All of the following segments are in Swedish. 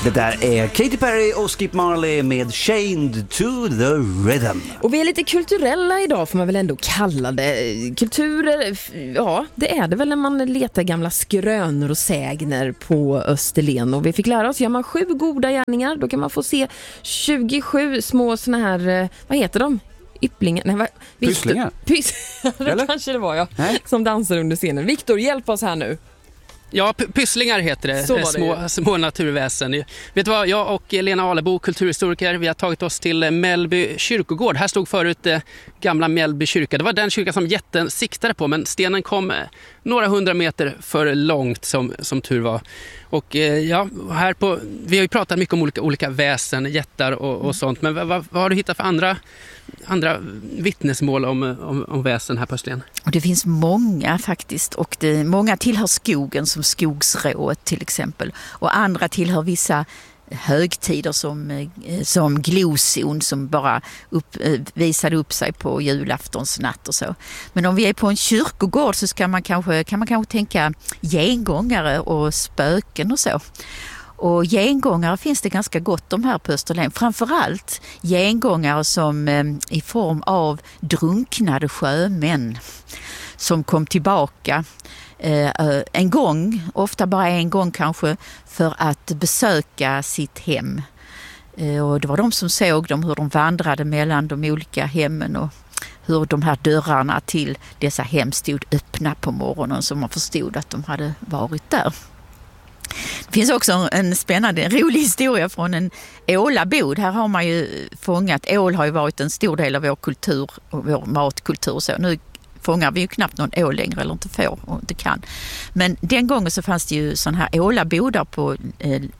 Det där är Katy Perry och Skip Marley med Chained to the Rhythm. Och vi är lite kulturella idag, får man väl ändå kalla det. Kulturer, ja, det är det väl när man letar gamla skrönor och sägner på Österlen. Och vi fick lära oss, gör man 7 goda gärningar, då kan man få se 27 små såna här, vad heter de? Ypplingar? Nej, Pysslingar? Det kanske det var, ja. Nej. Som dansar under scenen. Viktor, hjälp oss här nu. Ja, pysslingar heter det, små naturväsen. Vet du vad, jag och Lena Alebo, kulturhistoriker, vi har tagit oss till Mellby kyrkogård. Här stod förut gamla Mellby kyrka. Det var den kyrka som jätten siktade på, men stenen kom några 100 meter för långt som tur var. Och ja, vi har ju pratat mycket om olika väsen, jättar och sånt, men vad har du hittat för andra vittnesmål om väsen här på Österlen? Och det finns många faktiskt, och många tillhör skogen, som skogsrået till exempel, och andra tillhör vissa högtider som gloson som bara visade upp sig på julaftons natt och så. Men om vi är på en kyrkogård så kan man kanske tänka gengångare och spöken och så. Och gengångare finns det ganska gott om här på Österlen. Framförallt gengångare som i form av drunknade sjömän som kom tillbaka en gång, ofta bara en gång kanske, för att besöka sitt hem. Och det var de som såg dem, hur de vandrade mellan de olika hemmen och hur de här dörrarna till dessa hem stod öppna på morgonen, så man förstod att de hade varit där. Det finns också en spännande, rolig historia från en ålabod. Här har man ju fångat, ål har ju varit en stor del av vår kultur och vår matkultur. Så nu fångar vi ju knappt någon ål längre, eller inte får och inte kan. Men den gången så fanns det ju sån här ålabodar på en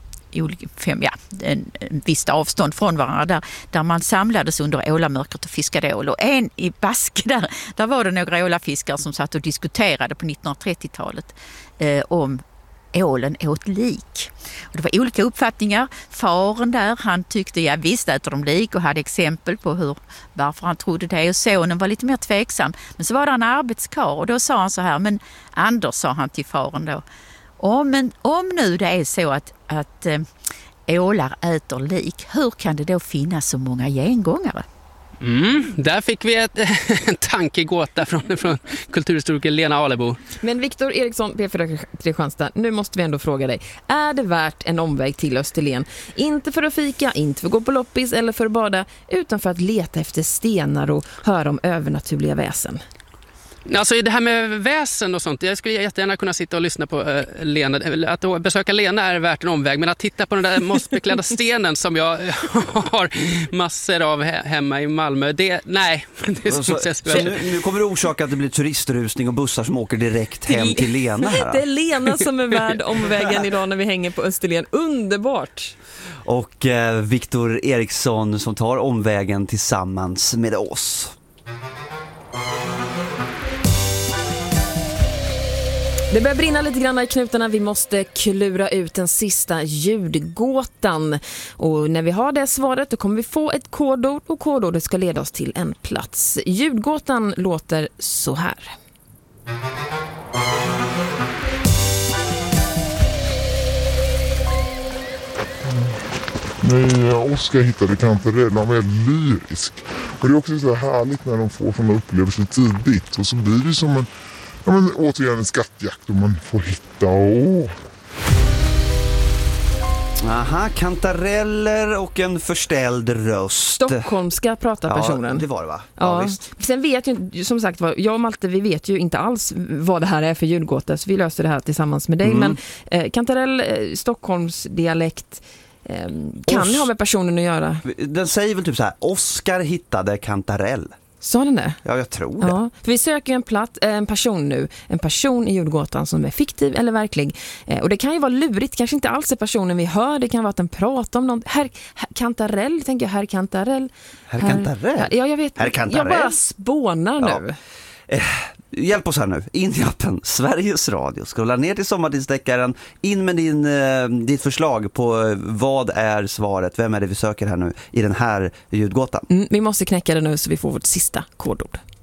visst avstånd från varandra där man samlades under ålamörkret och fiskade ål. Och en i Baske där var det några ålafiskare som satt och diskuterade på 1930-talet om ålen åt lik. Och det var olika uppfattningar. Faren där, han tyckte, ja visst äter de lik, och hade exempel på varför han trodde det. Och sonen var lite mer tveksam. Men så var det en arbetskar, och då sa han så här: men Anders, sa han till faren då, om nu det är så att ålar äter lik, hur kan det då finnas så många gengångare? Där fick vi en tankegåta från kulturhistoriker Lena Alebo. Men Viktor Eriksson, P4 Kristianstad, nu måste vi ändå fråga dig. Är det värt en omväg till Österlen? Inte för att fika, inte för att gå på loppis eller för att bada, utan för att leta efter stenar och höra om övernaturliga väsen. Alltså det här med väsen och sånt, jag skulle jättegärna kunna sitta och lyssna på Lena. Att besöka Lena är värt en omväg, men att titta på den där mossbeklädda stenen som jag har massor av hemma i Malmö, nej. Nu kommer det orsaka att det blir turistrusning och bussar som åker direkt hem till Lena här. Det är Lena som är värd omvägen idag när vi hänger på Österlen. Underbart! Och Viktor Eriksson som tar omvägen tillsammans med oss. Det börjar brinna lite grann i knutarna. Vi måste klura ut den sista ljudgåtan. Och när vi har det svaret, då kommer vi få ett kodord. Och kodordet ska leda oss till en plats. Ljudgåtan låter så här. Oskar hittade kantarell, han var väldigt lyrisk. Och det är också så härligt när de får sådana upplevelser tidigt. Och så blir det som återigen en skattjakt och man får hitta Aha, kantareller och en förställd röst. Stockholmska pratar personen. Ja, det var det, va? Ja. Visst. Sen vet ju, som sagt, jag och Malte, vi vet ju inte alls vad det här är för ljudgåta, så vi löser det här tillsammans med dig. Men kantarell, Stockholms dialekt, kan ni ha med personen att göra? Den säger väl typ så här: Oskar hittade kantarell. Sa den det? Ja, jag tror det. Ja, för vi söker en person nu. En person i ljudgåtan som är fiktiv eller verklig. Och det kan ju vara lurigt. Kanske inte alls är personen vi hör. Det kan vara att den pratar om någon. Herr Kantarell, tänker jag. Herr Kantarell. Herr Kantarell? Ja, jag vet. Herr Kantarell? Jag bara spånar nu. Hjälp oss här nu. In i appen Sveriges Radio. Scrolla ner till sommartidsdeckaren. In med ditt förslag på vad är svaret. Vem är det vi söker här nu i den här ljudgåtan? Vi måste knäcka det nu så vi får vårt sista kodord.